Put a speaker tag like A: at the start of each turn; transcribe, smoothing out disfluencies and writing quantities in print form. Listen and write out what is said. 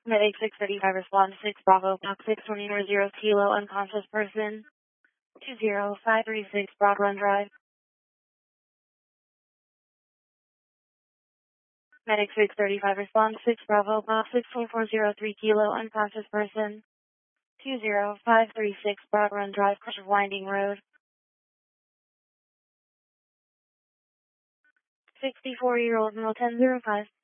A: Medic 635 respond 6 Bravo Box 620 Kilo unconscious person 20536 Broad Run Drive. Medic 635 respond 6 Bravo Box 62403 Kilo unconscious person 20536 Broad Run Drive, Crush of Winding Road. 64-year-old male 1005.